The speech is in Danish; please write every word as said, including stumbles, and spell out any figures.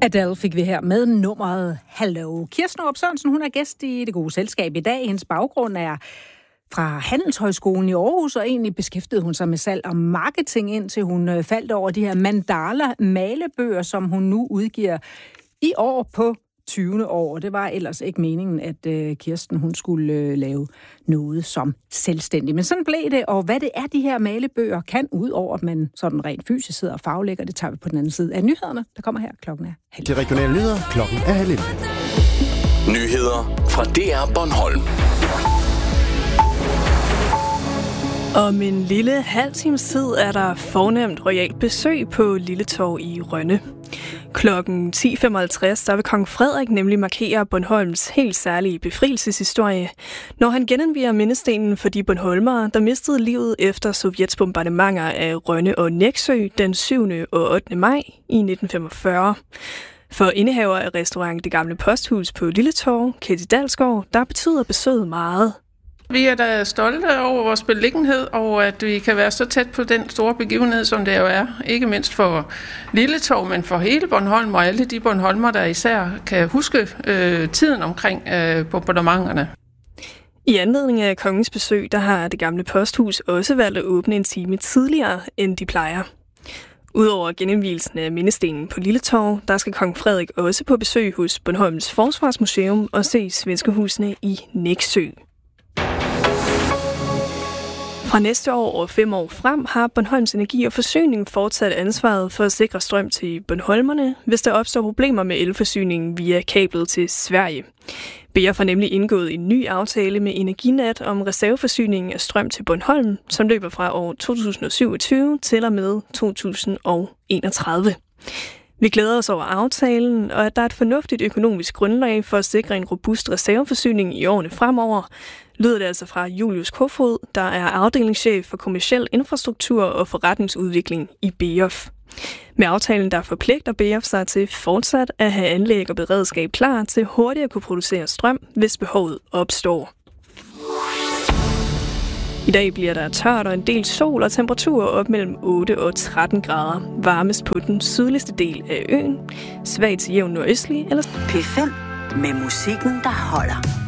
Adele fik vi her med nummeret Hello. Kirsten Aarup Sørensen, hun er gæst i Det Gode Selskab i dag. Hendes baggrund er fra Handelshøjskolen i Aarhus, og egentlig beskæftigede hun sig med salg og marketing, indtil hun faldt over de her mandala-malebøger, som hun nu udgiver i år på tyvende år. Det var ellers ikke meningen, at øh, Kirsten hun skulle øh, lave noget som selvstændig. Men sådan blev det, og hvad det er, de her malebøger kan, ud over at man sådan rent fysisk sidder og faglægger, det tager vi på den anden side af nyhederne. Der kommer her, klokken er halv. De regionale nyheder, klokken er halv. Nyheder fra D R Bornholm. Om en lille halv times tid er der fornemt royalt besøg på Lille Torv i Rønne. Klokken ti femoghalvtreds der vil kong Frederik nemlig markere Bornholms helt særlige befrielseshistorie, når han genindvier mindestenen for de bornholmere, der mistede livet efter Sovjets bombardementer af Rønne og Nexø den syvende og ottende maj i nitten femogfyrre. For indehaver af restaurant Det Gamle Posthus på Lille Torv, Ketty Dalsgaard, der betyder besøget meget. Vi er da stolte over vores beliggenhed, og at vi kan være så tæt på den store begivenhed, som det jo er. Ikke mindst for Lille Torv, men for hele Bornholm og alle de bornholmer, der især kan huske øh, tiden omkring øh, bombardementerne. I anledning af kongens besøg, der har Det Gamle Posthus også valgt at åbne en time tidligere, end de plejer. Udover genindvielsen af mindestenen på Lille Torv, der skal kong Frederik også på besøg hos Bornholms Forsvarsmuseum og se svenskerhusene i Nexø. Fra næste år og fem år frem har Bornholms Energi og Forsyning fortsat ansvaret for at sikre strøm til bornholmerne, hvis der opstår problemer med elforsyningen via kablet til Sverige. B F har nemlig indgået en ny aftale med Energinet om reserveforsyningen af strøm til Bornholm, som løber fra år to tusind og syvogtyve til og med to tusind og enogtredive. Vi glæder os over aftalen, og at der er et fornuftigt økonomisk grundlag for at sikre en robust reserveforsyning i årene fremover, lyder det altså fra Julius Kofod, der er afdelingschef for kommerciel infrastruktur og forretningsudvikling i B F. Med aftalen der forpligter B F sig til fortsat at have anlæg og beredskab klar til hurtigt at kunne producere strøm, hvis behovet opstår. I dag bliver der tørt og en del sol og temperaturer op mellem otte og tretten grader. Varmest på den sydligste del af øen. Svag til jævn nordøstlig eller P fem med musikken, der holder.